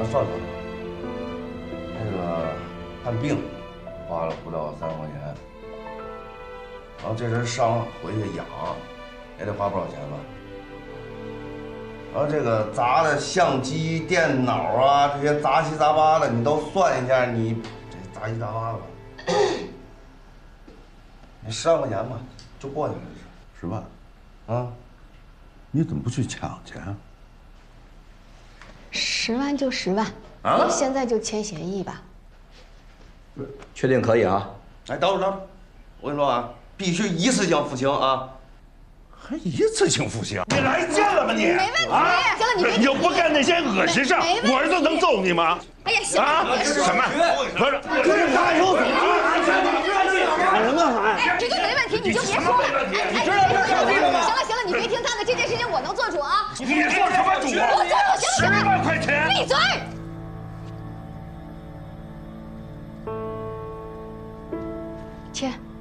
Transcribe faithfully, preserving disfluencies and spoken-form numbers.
算算吧，那个看病花了不到三万块钱，然后这身伤回去养也得花不少钱吧。然后这个砸的相机、电脑啊，这些杂七杂八的，你都算一下，你这杂七杂八的吧，你十万块钱吧，就过去了，这是十万， 啊？ 你怎么不去抢去啊？ 十万就十万， 啊？ 现在就签协议吧。 确定可以啊？ 哎，等会儿等会儿，我跟你说啊，必须一次性付清啊！ 还一次性付清？ 你来劲了吧你？ 没问题。 啊， 行了，你别你又不干那些恶心事儿，我儿子能揍你吗？ 哎呀，行了， 啊？ 别说什么？不是， 这大有组织， 喊什么喊？哎，这都没问题，你就别说了。你知道这是这个吗？行了行了，你别听他的，这件事情我能做主啊。 你做什么主？ 我做主，行了行了。 十万块钱。 闭嘴！签。